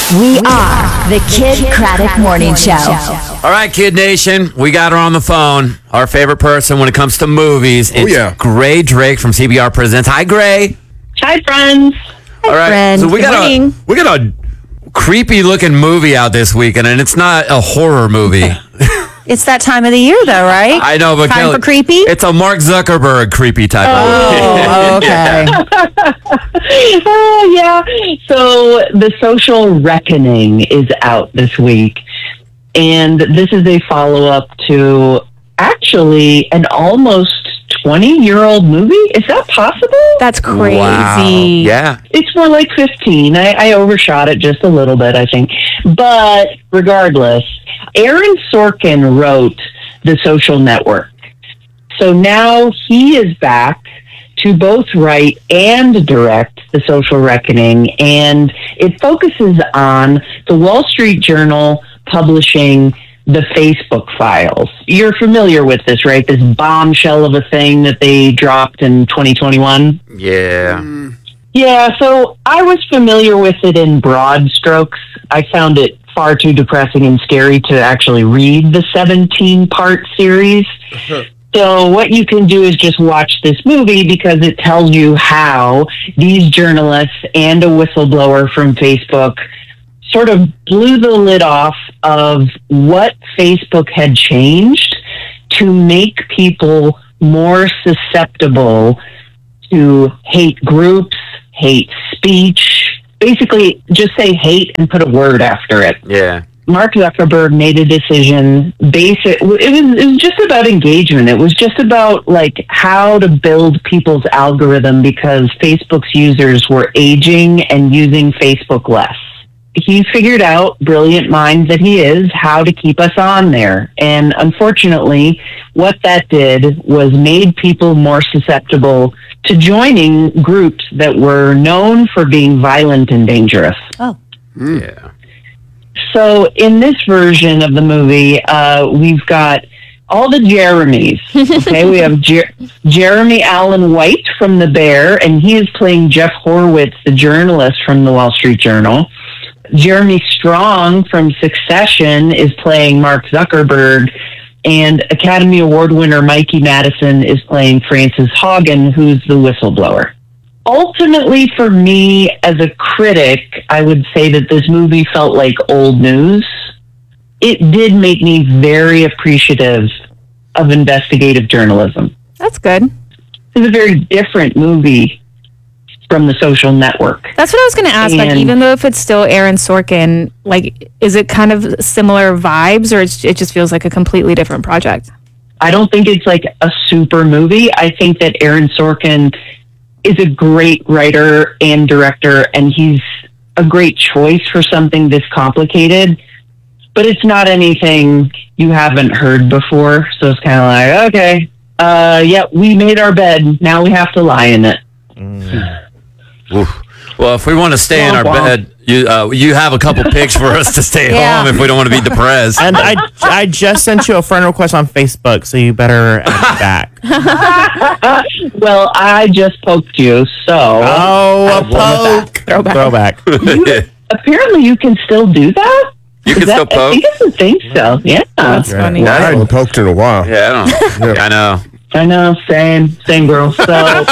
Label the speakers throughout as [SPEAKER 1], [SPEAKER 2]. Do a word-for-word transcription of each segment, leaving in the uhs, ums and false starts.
[SPEAKER 1] We are the Kid Craddock Morning Show.
[SPEAKER 2] All right, Kid Nation, we got her on the phone. Our favorite person when it comes to movies. It's
[SPEAKER 3] oh, yeah.
[SPEAKER 2] Gray Drake from C B R Presents. Hi, Gray.
[SPEAKER 4] Hi, friends.
[SPEAKER 2] All right,
[SPEAKER 1] friend.
[SPEAKER 2] so we
[SPEAKER 1] Good
[SPEAKER 2] got
[SPEAKER 1] morning.
[SPEAKER 2] a we got a creepy looking movie out this weekend, and it's not a horror movie.
[SPEAKER 1] It's that time of the year, though, right?
[SPEAKER 2] I know, but
[SPEAKER 1] Time
[SPEAKER 2] Kelly,
[SPEAKER 1] for creepy?
[SPEAKER 2] It's a Mark Zuckerberg creepy type
[SPEAKER 1] Oh,
[SPEAKER 2] of movie.
[SPEAKER 1] okay.
[SPEAKER 4] Oh, yeah. So The Social Reckoning is out this week. And this is a follow-up to actually an almost twenty-year-old movie. Is that possible?
[SPEAKER 1] That's crazy.
[SPEAKER 2] Wow. Yeah.
[SPEAKER 4] It's more like fifteen. I, I overshot it just a little bit, I think. But regardless, Aaron Sorkin wrote The Social Network. So now he is back to both write and direct The Social Reckoning. And it focuses on the Wall Street Journal publishing the Facebook files. You're familiar with this, right? This bombshell of a thing that they dropped in twenty twenty-one.
[SPEAKER 2] Yeah.
[SPEAKER 4] Yeah, so I was familiar with it in broad strokes. I found it far too depressing and scary to actually read the seventeen-part series. So what you can do is just watch this movie because it tells you how these journalists and a whistleblower from Facebook sort of blew the lid off of what Facebook had changed to make people more susceptible to hate groups, hate speech. Basically, just say hate and put a word after it.
[SPEAKER 2] Yeah.
[SPEAKER 4] Mark Zuckerberg made a decision. Basic. It was. It was just about engagement. It was just about like how to build people's algorithm because Facebook's users were aging and using Facebook less. He figured out, brilliant mind that he is, how to keep us on there. And unfortunately, what that did was made people more susceptible to joining groups that were known for being violent and dangerous.
[SPEAKER 1] Oh.
[SPEAKER 2] Yeah.
[SPEAKER 4] So in this version of the movie, uh, we've got all the Jeremys. Okay, we have Jer- Jeremy Allen White from The Bear, and he is playing Jeff Horowitz, the journalist from the Wall Street Journal. Jeremy Strong from Succession is playing Mark Zuckerberg, and Academy Award winner Mikey Madison is playing Frances Haugen, who's the whistleblower. Ultimately, for me, as a critic, I would say that this movie felt like old news. It did make me very appreciative of investigative journalism.
[SPEAKER 1] That's good.
[SPEAKER 4] It's a very different movie from The Social Network.
[SPEAKER 5] That's what I was going to ask. Like,
[SPEAKER 4] And-
[SPEAKER 5] even though if it's still Aaron Sorkin, like, is it kind of similar vibes, or it's, it just feels like a completely different project?
[SPEAKER 4] I don't think it's like a super movie. I think that Aaron Sorkin is a great writer and director, and he's a great choice for something this complicated. But it's not anything you haven't heard before, so it's kind of like, okay, uh, yeah, we made our bed. Now we have to lie in it.
[SPEAKER 2] Mm. Oof. Well, if we want to stay in our
[SPEAKER 4] Womp womp.
[SPEAKER 2] bed, you uh, you have a couple picks for us to stay
[SPEAKER 1] Yeah.
[SPEAKER 2] home if we don't want to be depressed.
[SPEAKER 3] And I, I just sent you a friend request on Facebook, so you better add me back.
[SPEAKER 4] Well, I just poked you, so
[SPEAKER 3] Oh, a
[SPEAKER 4] I've done
[SPEAKER 3] poke.
[SPEAKER 5] Throwback.
[SPEAKER 3] Throwback.
[SPEAKER 4] apparently you can still do that?
[SPEAKER 2] You
[SPEAKER 4] Is
[SPEAKER 2] can
[SPEAKER 4] that-
[SPEAKER 2] still poke.
[SPEAKER 4] I think it's a thing still. Yeah.
[SPEAKER 5] That's funny.
[SPEAKER 2] Yeah,
[SPEAKER 3] I
[SPEAKER 2] I
[SPEAKER 3] haven't
[SPEAKER 2] don't-
[SPEAKER 3] poked in a while.
[SPEAKER 2] yeah, I don't. I know.
[SPEAKER 4] I know, same, same girl. So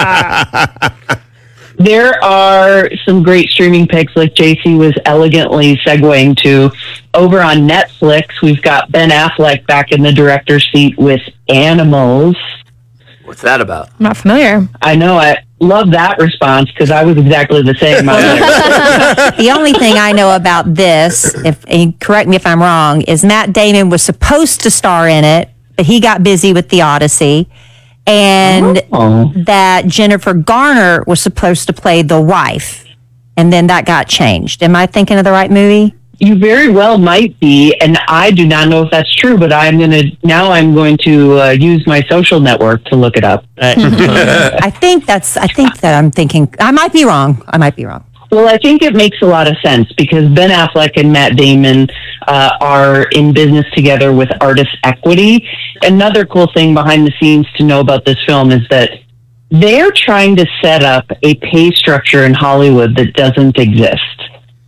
[SPEAKER 4] there are some great streaming picks, like J C was elegantly segueing to. Over on Netflix, we've got Ben Affleck back in the director's seat with Animals.
[SPEAKER 2] What's that about?
[SPEAKER 5] I'm not familiar.
[SPEAKER 4] I know, I love that response because I was exactly the same. I was like,
[SPEAKER 1] The only thing I know about this, if and correct me if I'm wrong, is Matt Damon was supposed to star in it, but he got busy with The Odyssey, and
[SPEAKER 4] oh.
[SPEAKER 1] that Jennifer Garner was supposed to play the wife, and then that got changed. Am I thinking of the right movie?
[SPEAKER 4] You very well might be, and I do not know if that's true, but I'm going to, now I'm going to uh, use my social network to look it up.
[SPEAKER 1] I think that's. I think that I'm thinking. I might be wrong. I might be wrong.
[SPEAKER 4] Well, I think it makes a lot of sense because Ben Affleck and Matt Damon uh, are in business together with Artist Equity. Another cool thing behind the scenes to know about this film is that they're trying to set up a pay structure in Hollywood that doesn't exist.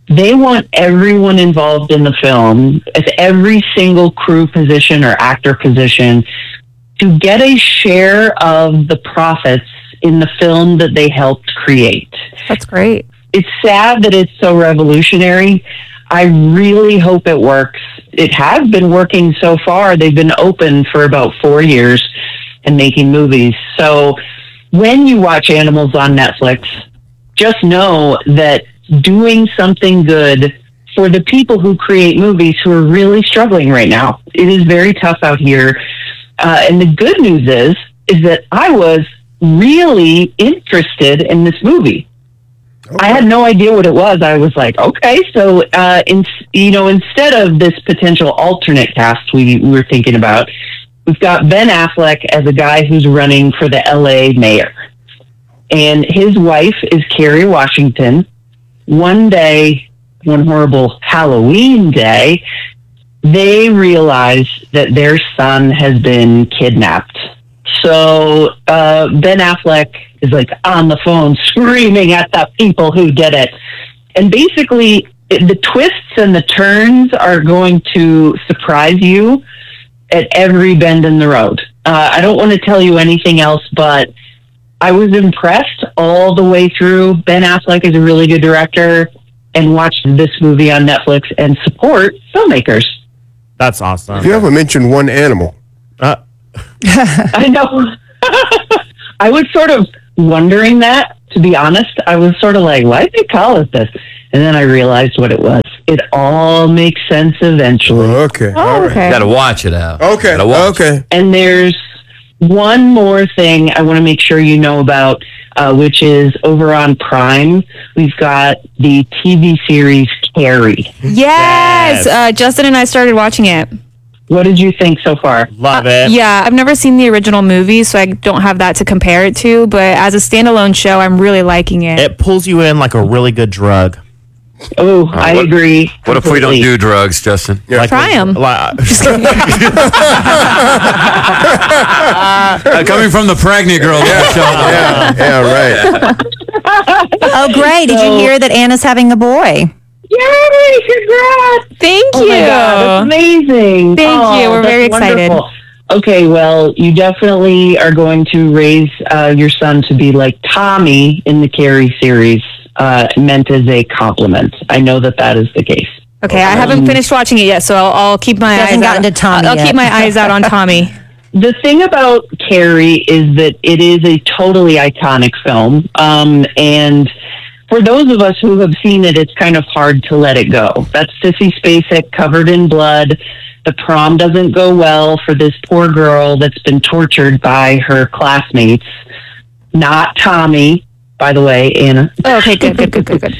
[SPEAKER 4] they want everyone involved in the film, at every single crew position or actor position, to get a share of the profits in the film that they helped create.
[SPEAKER 5] That's great.
[SPEAKER 4] It's sad that it's so revolutionary. I really hope it works. It has been working so far. They've been open for about four years and making movies. So when you watch Animals on Netflix, just know that doing something good for the people who create movies who are really struggling right now. It is very tough out here. Uh, and the good news is, is that I was really interested in this movie. Okay. I had no idea what it was. I was like, okay, so, uh, in, you know, instead of this potential alternate cast we, we were thinking about, we've got Ben Affleck as a guy who's running for the L A mayor. And his wife is Kerry Washington. One day, one horrible Halloween day, they realize that their son has been kidnapped. So uh, Ben Affleck is like on the phone screaming at the people who did it. And basically, it, the twists and the turns are going to surprise you at every bend in the road. Uh, I don't want to tell you anything else, but I was impressed all the way through. Ben Affleck is a really good director, and watch this movie on Netflix and support filmmakers.
[SPEAKER 3] That's awesome.
[SPEAKER 6] You haven't mentioned one animal.
[SPEAKER 3] Uh,
[SPEAKER 4] I know. I was sort of wondering that, to be honest. I was sort of like, why did they call it this? And then I realized what it was. It all makes sense eventually.
[SPEAKER 6] Okay.
[SPEAKER 5] Oh,
[SPEAKER 6] All right.
[SPEAKER 5] okay.
[SPEAKER 2] Got to watch it out.
[SPEAKER 6] Okay.
[SPEAKER 2] Gotta watch.
[SPEAKER 6] Okay.
[SPEAKER 4] And there's one more thing I want to make sure you know about, uh, which is over on Prime. We've got the T V series Carrie.
[SPEAKER 5] Yes.
[SPEAKER 3] Yes.
[SPEAKER 5] Uh, Justin and I started watching it.
[SPEAKER 4] What did you think so far?
[SPEAKER 3] love it.
[SPEAKER 5] Yeah, I've never seen the original movie, so I don't have that to compare it to. But as a standalone show, I'm really liking it.
[SPEAKER 3] It pulls you in like a really good drug.
[SPEAKER 4] Oh, I
[SPEAKER 2] what-
[SPEAKER 4] agree.
[SPEAKER 2] What if we don't
[SPEAKER 4] completely.
[SPEAKER 2] do drugs, Justin?
[SPEAKER 3] Like
[SPEAKER 5] Try 'em.
[SPEAKER 3] Like,
[SPEAKER 2] Uh, coming from the pregnant girl.
[SPEAKER 6] Yeah, yeah, right.
[SPEAKER 1] Oh, great. Did you
[SPEAKER 4] So-
[SPEAKER 1] hear that Anna's having a boy?
[SPEAKER 4] Yay! Congrats!
[SPEAKER 5] Thank
[SPEAKER 4] Oh
[SPEAKER 5] you.
[SPEAKER 4] my God, that's amazing.
[SPEAKER 5] Thank
[SPEAKER 4] Oh,
[SPEAKER 5] you. We're
[SPEAKER 4] that's
[SPEAKER 5] very excited.
[SPEAKER 4] wonderful. Okay, well, you definitely are going to raise uh, your son to be like Tommy in the Carrie series, uh, meant as a compliment. I know that that is the case.
[SPEAKER 5] Okay, I haven't finished watching it yet, so I'll, I'll keep my
[SPEAKER 1] He hasn't
[SPEAKER 5] eyes
[SPEAKER 1] gotten
[SPEAKER 5] out.
[SPEAKER 1] to Tommy
[SPEAKER 5] I'll
[SPEAKER 1] yet.
[SPEAKER 5] keep my eyes out on Tommy.
[SPEAKER 4] The thing about Carrie is that it is a totally iconic film. Um, and for those of us who have seen it, it's kind of hard to let it go. That's Sissy Spacek covered in blood. The prom doesn't go well for this poor girl that's been tortured by her classmates. Not Tommy, by the way, Anna.
[SPEAKER 5] Oh, okay, good, good, good, good, good.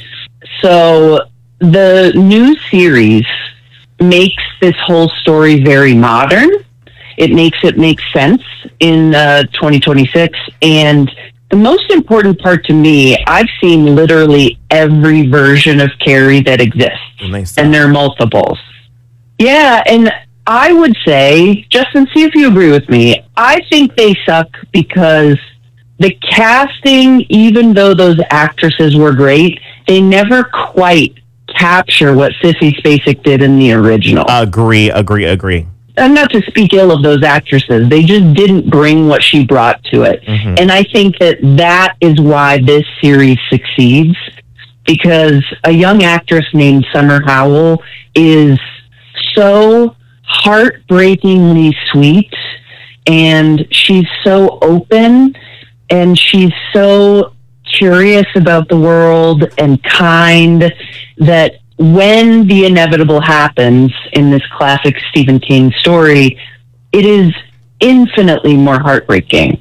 [SPEAKER 4] So the new series makes this whole story very modern. It makes it make sense in uh, twenty twenty-six. And the most important part to me, I've seen literally every version of Carrie that exists,
[SPEAKER 3] And they suck.
[SPEAKER 4] and there are multiples. Yeah, and I would say, Justin, see if you agree with me. I think they suck because the casting, even though those actresses were great, they never quite capture what Sissy Spacek did in the original.
[SPEAKER 3] agree, agree, agree.
[SPEAKER 4] And not to speak ill of those actresses, they just didn't bring what she brought to it.
[SPEAKER 3] Mhm.
[SPEAKER 4] And I think that that is why this series succeeds, because a young actress named Summer Howell is so heartbreakingly sweet, and she's so open, and she's so curious about the world and kind, that when the inevitable happens in this classic Stephen King story, it is infinitely more heartbreaking.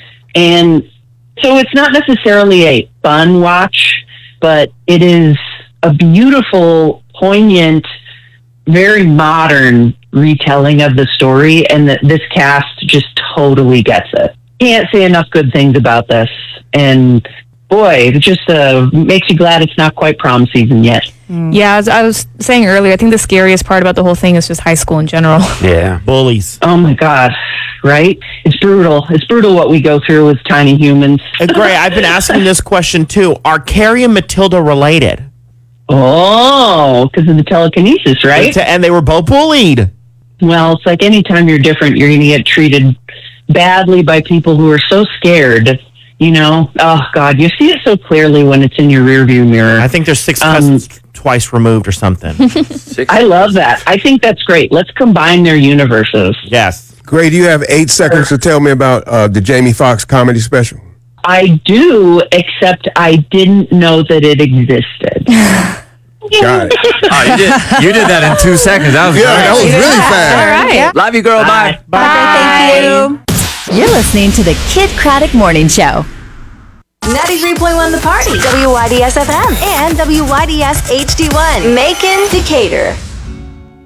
[SPEAKER 4] And so it's not necessarily a fun watch, but it is a beautiful, poignant, very modern retelling of the story, and that this cast just totally gets it. Can't say enough good things about this. And boy, it just uh, makes you glad it's not quite prom season yet.
[SPEAKER 5] Yeah, as I was saying earlier, I think the scariest part about the whole thing is just high school in general.
[SPEAKER 2] Yeah.
[SPEAKER 3] Bullies.
[SPEAKER 4] Oh my God, right? It's brutal. It's brutal what we go through as tiny humans.
[SPEAKER 3] And Gray, I've been asking this question too. Are Carrie and Matilda related?
[SPEAKER 4] Oh, because of the telekinesis, right?
[SPEAKER 3] And they were both bullied.
[SPEAKER 4] Well, it's like anytime you're different, you're going to get treated badly by people who are so scared. You know, oh God, you see it so clearly when it's in your rearview mirror.
[SPEAKER 3] I think there's six
[SPEAKER 4] Um,
[SPEAKER 3] cousins twice removed or something.
[SPEAKER 2] Six.
[SPEAKER 4] I love that. I think that's great. Let's combine their universes.
[SPEAKER 3] Yes.
[SPEAKER 6] Gray, do you have eight seconds to tell me about uh, the Jamie Foxx comedy special?
[SPEAKER 4] I do, except I didn't know that it existed.
[SPEAKER 6] Got it.
[SPEAKER 2] Oh, you did, you did that in two seconds. That was
[SPEAKER 6] Yeah, that was
[SPEAKER 2] great.
[SPEAKER 6] really fast.
[SPEAKER 5] All right.
[SPEAKER 2] Love you, girl. Bye.
[SPEAKER 1] Thank you.
[SPEAKER 7] You're listening to the Kid Craddock Morning Show. ninety-three point one The Party, W Y D S F M, and W Y D S H D one, Macon, Decatur.